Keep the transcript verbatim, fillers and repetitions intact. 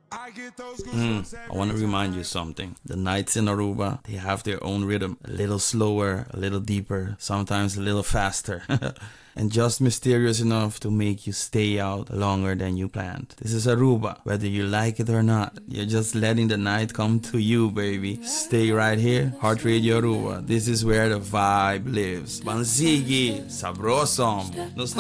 Mm, I want to remind you something. The nights in Aruba, they have their own rhythm. A little slower, a little deeper, sometimes a little faster. And just mysterious enough to make you stay out longer than you planned. This is Aruba, whether you like it or not. You're just letting the night come to you, baby. Stay right here, Heart Radio Aruba. This is where the vibe lives. Bansigi, sabroso.